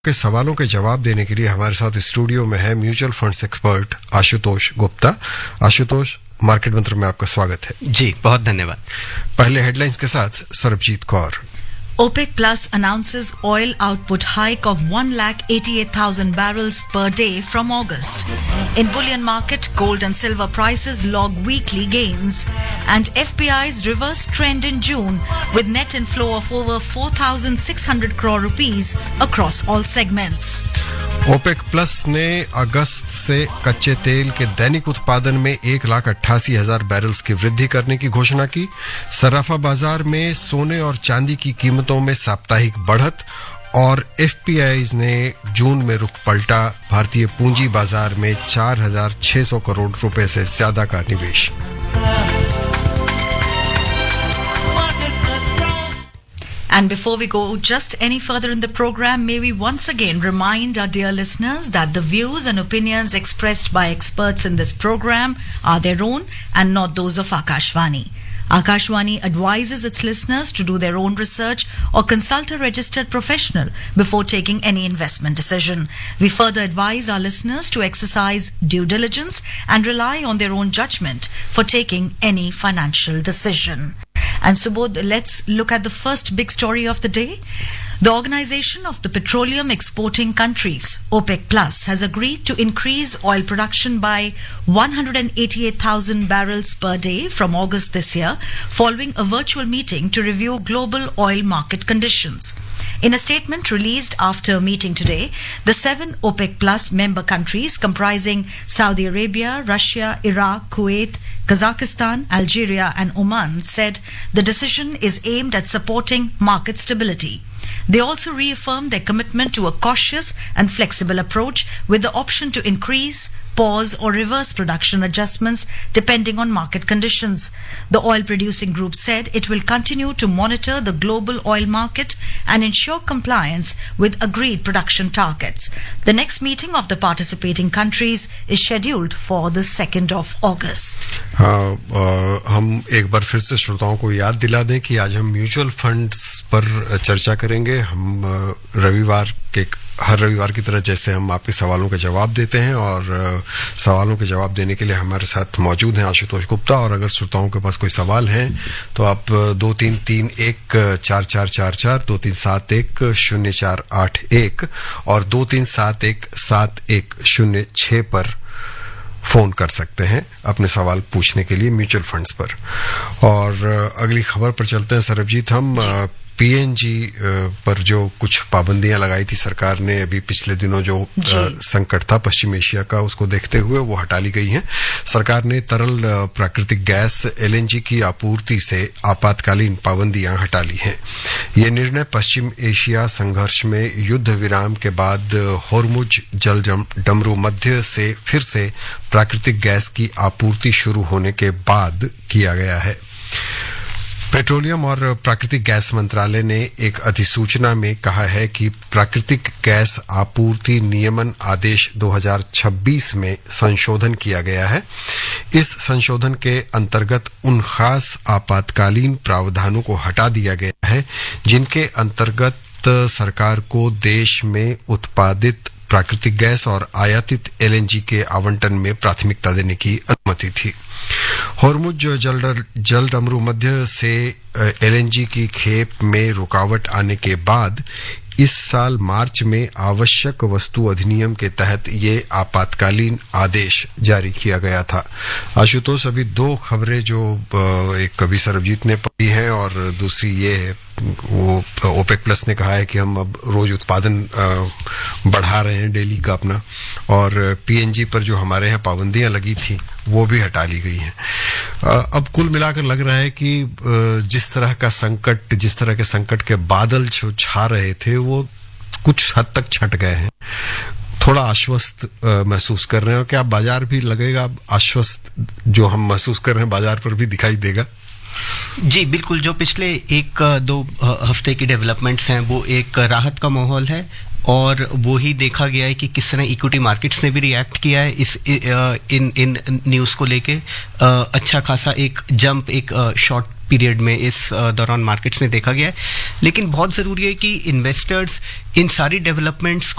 के सवालों के जवाब देने के लिए हमारे साथ स्टूडियो में है mutual funds expert Ashutosh Gupta. Ashutosh, market मंत्र में आपका स्वागत है। जी, बहुत धन्यवाद। पहले हेडलाइंस के साथ Sarabjit Kaur. OPEC Plus announces oil output hike of 188,000 barrels per day from August. In bullion market, gold and silver prices log weekly gains, and FPI's reverse trend in June with net inflow of over 4,600 crore rupees across all segments. OPEC plus ने अगस्त से कच्चे तेल के दैनिक उत्पादन में 1,88,000 barrels की वृद्धि करने की घोषणा की। सराफा बाजार में सोने और चांदी की कीमतों में साप्ताहिक बढ़त और एफपीआईज ने जून में रुख पलटा। भारतीय पूंजी बाजार में 4,600 करोड़ रुपए से ज्यादा का निवेश। And before we go just any further in the program, may we once again remind our dear listeners that the views and opinions expressed by experts in this program are their own and not those of Akashvani. Akashvani advises its listeners to do their own research or consult a registered professional before taking any investment decision. We further advise our listeners to exercise due diligence and rely on their own judgment for taking any financial decision. And Subodh, let's look at the first big story of the day. The Organization of the Petroleum Exporting Countries, OPEC Plus, has agreed to increase oil production by 188,000 barrels per day from August this year, following a virtual meeting to review global oil market conditions. In a statement released after a meeting today, the 7 OPEC Plus member countries comprising Saudi Arabia, Russia, Iraq, Kuwait, Kazakhstan, Algeria and Oman said the decision is aimed at supporting market stability. They also reaffirmed their commitment to a cautious and flexible approach with the option to increase, pause or reverse production adjustments depending on market conditions. The oil producing group said it will continue to monitor the global oil market and ensure compliance with agreed production targets. The next meeting of the participating countries is scheduled for the 2nd of August. हम एक बार फिर से श्रोताओं को याद दिला दें कि आज हम म्यूचुअल फंड्स पर चर्चा करेंगे। हम हर रविवार की तरह जैसे हम आपके सवालों के जवाब देते हैं और सवालों के जवाब देने के लिए हमारे साथ मौजूद हैं आशुतोष गुप्ता। और अगर श्रोताओं के पास कोई सवाल हैं तो आप 2331-4444, 2371-0481 और 2371-7106 पर फोन कर सकते हैं अपने सवाल पूछने के लिए म्यूचुअल फंड्स पर। और अगली खबर पर चलते हैं सरबजीत। हम पीएनजी पर जो कुछ पाबंदियां लगाई थी सरकार ने अभी पिछले दिनों, जो संकट था पश्चिम एशिया का, उसको देखते हुए वो हटा ली गई हैं। सरकार ने तरल प्राकृतिक गैस एलएनजी की आपूर्ति से आपातकालीन पाबंदियां हटा ली हैं। ये निर्णय पश्चिम एशिया संघर्ष में युद्ध विराम के बाद होर्मुज जल डमरू मध्य से फिर से प्राकृतिक गैस की आपूर्ति शुरू होने के बाद किया गया है। पेट्रोलियम और प्राकृतिक गैस मंत्रालय ने एक अधिसूचना में कहा है कि प्राकृतिक गैस आपूर्ति नियमन आदेश 2026 में संशोधन किया गया है। इस संशोधन के अंतर्गत उन खास आपातकालीन प्रावधानों को हटा दिया गया है जिनके अंतर्गत सरकार को देश में उत्पादित प्राकृतिक गैस और आयातित एलएनजी के आवंटन में प्राथमिकता देने की अनुमति थी। होर्मुज जल डमरू मध्य से एलएनजी की खेप में रुकावट आने के बाद इस साल मार्च में आवश्यक वस्तु अधिनियम के तहत ये आपातकालीन आदेश जारी किया गया था। आशुतोष, अभी दो खबरें जो एक कभी सरबजीत ने पढ़ी है और दूसरी ये है, वो ओपेक प्लस ने कहा है कि हम अब रोज उत्पादन बढ़ा रहे हैं डेली का अपना, और पीएनजी पर जो हमारे यहाँ पाबंदियां लगी थी वो भी हटा ली गई हैं। अब कुल मिलाकर लग रहा है कि जिस तरह के संकट के बादल जो छा रहे थे वो कुछ हद तक छट गए हैं। थोड़ा आश्वस्त महसूस कर रहे हैं। क्या बाजार भी लगेगा आश्वस्त? जो हम महसूस कर रहे हैं बाजार पर भी दिखाई देगा? जी बिल्कुल, जो पिछले 1-2 हफ्ते की डेवलपमेंट्स हैं वो एक राहत का माहौल है और वो ही देखा गया है कि किस तरह इक्विटी मार्केट्स ने भी रिएक्ट किया है इन न्यूज़ को लेके। अच्छा खासा एक जंप एक शॉर्ट पीरियड में इस दौरान मार्केट्स में देखा गया है। लेकिन बहुत ज़रूरी है कि इन्वेस्टर्स इन सारी डेवलपमेंट्स